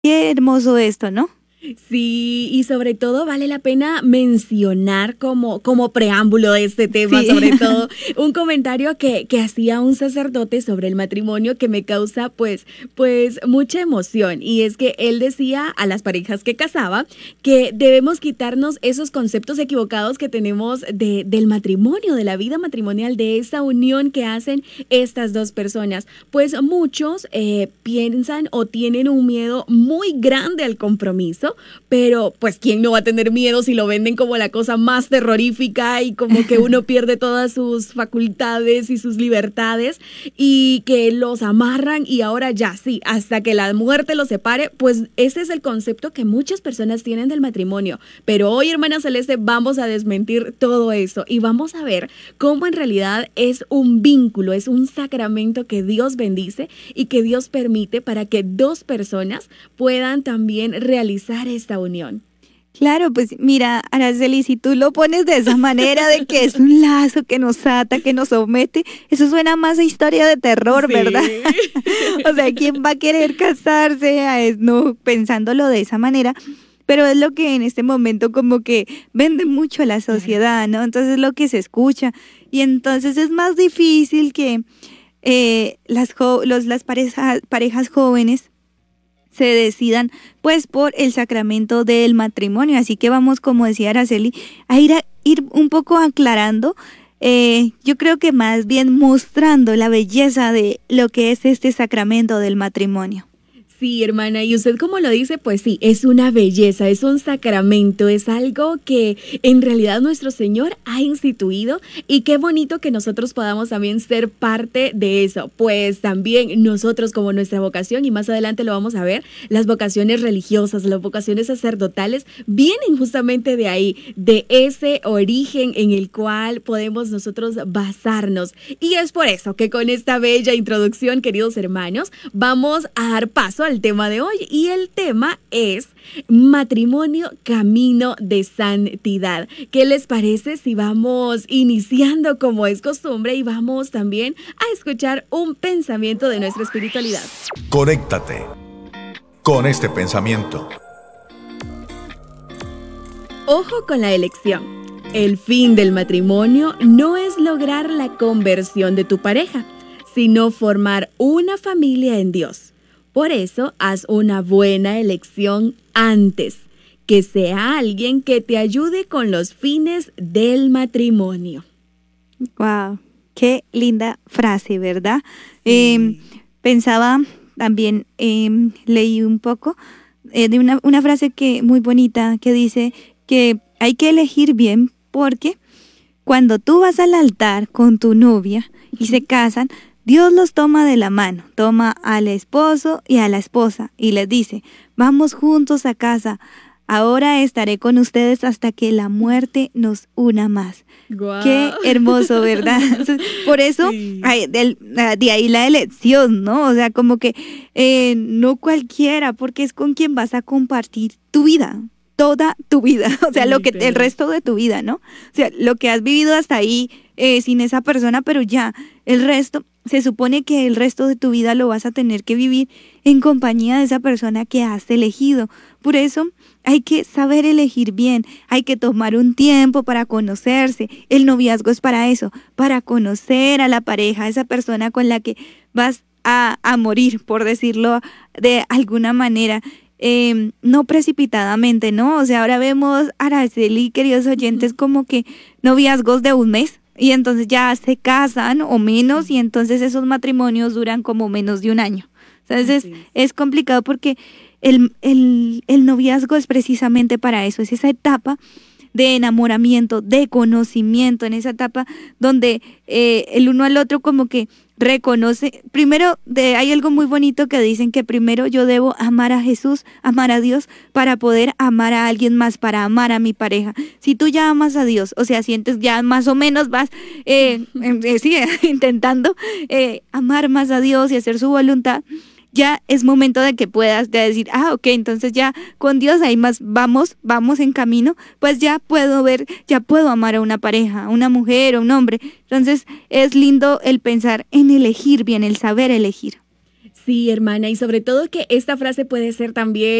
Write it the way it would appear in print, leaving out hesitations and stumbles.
Qué hermoso esto, ¿no? Sí, y sobre todo vale la pena mencionar como preámbulo de este tema, Sí. sobre todo un comentario que hacía un sacerdote sobre el matrimonio que me causa pues mucha emoción. Y es que él decía a las parejas que casaba que debemos quitarnos esos conceptos equivocados que tenemos del matrimonio, de la vida matrimonial, de esa unión que hacen estas dos personas. Pues muchos piensan o tienen un miedo muy grande al compromiso, pero pues ¿quién no va a tener miedo si lo venden como la cosa más terrorífica y como que uno pierde todas sus facultades y sus libertades y que los amarran y ahora ya sí, hasta que la muerte los separe? Pues ese es el concepto que muchas personas tienen del matrimonio. Pero hoy, hermana Celeste, vamos a desmentir todo eso y vamos a ver cómo en realidad es un vínculo, es un sacramento que Dios bendice y que Dios permite para que dos personas puedan también realizar esta unión. Claro, pues mira, Araceli, si tú lo pones de esa manera de que es un lazo que nos ata, que nos somete, eso suena más a historia de terror, Sí. ¿verdad? O sea, ¿quién va a querer casarse? No, pensándolo de esa manera. Pero es lo que en este momento como que vende mucho la sociedad, ¿no? Entonces es lo que se escucha. Y entonces es más difícil que las parejas jóvenes se decidan pues por el sacramento del matrimonio. Así que vamos, como decía Araceli, a ir un poco aclarando, yo creo que más bien mostrando la belleza de lo que es este sacramento del matrimonio. Sí, hermana, y usted como lo dice, pues sí, es una belleza, es un sacramento, es algo que en realidad nuestro Señor ha instituido y qué bonito que nosotros podamos también ser parte de eso. Pues también nosotros como nuestra vocación, y más adelante lo vamos a ver, las vocaciones religiosas, las vocaciones sacerdotales vienen justamente de ahí, de ese origen en el cual podemos nosotros basarnos. Y es por eso que con esta bella introducción, queridos hermanos, vamos a dar paso al tema de hoy, y el tema es matrimonio, camino de santidad. ¿Qué les parece si vamos iniciando como es costumbre y vamos también a escuchar un pensamiento de nuestra espiritualidad? Conéctate con este pensamiento. Ojo con la elección. El fin del matrimonio no es lograr la conversión de tu pareja, sino formar una familia en Dios. Por eso, haz una buena elección antes, que sea alguien que te ayude con los fines del matrimonio. Wow, qué linda frase, ¿verdad? Sí. Pensaba también, leí un poco de una frase muy bonita que dice que hay que elegir bien porque cuando tú vas al altar con tu novia y se casan, Dios los toma de la mano, toma al esposo y a la esposa y les dice, vamos juntos a casa, ahora estaré con ustedes hasta que la muerte nos una más. Guau. Qué hermoso, ¿verdad? Entonces, por eso, Sí. de ahí la elección, ¿no? O sea, como que no cualquiera, porque es con quien vas a compartir tu vida. Toda tu vida, o sea, el resto de tu vida, ¿no? O sea, lo que has vivido hasta ahí sin esa persona, pero ya, el resto, se supone que el resto de tu vida lo vas a tener que vivir en compañía de esa persona que has elegido. Por eso hay que saber elegir bien, hay que tomar un tiempo para conocerse. El noviazgo es para eso, para conocer a la pareja, a esa persona con la que vas a morir, por decirlo de alguna manera. No precipitadamente, ¿no? O sea, ahora vemos, Araceli, queridos oyentes, como que noviazgos de un mes y entonces ya se casan o menos y entonces esos matrimonios duran como menos de un año. Entonces es complicado porque el noviazgo es precisamente para eso, es esa etapa de enamoramiento, de conocimiento, en esa etapa donde el uno al otro como que reconoce, primero hay algo muy bonito que dicen que primero yo debo amar a Jesús, amar a Dios para poder amar a alguien más, para amar a mi pareja. Si tú ya amas a Dios, o sea, sientes ya más o menos vas intentando amar más a Dios y hacer su voluntad, ya es momento de que puedas de decir, ok, entonces ya con Dios ahí más vamos en camino, pues ya puedo amar a una pareja, a una mujer, a un hombre. Entonces es lindo el pensar en elegir bien, el saber elegir. Sí, hermana, y sobre todo que esta frase puede ser también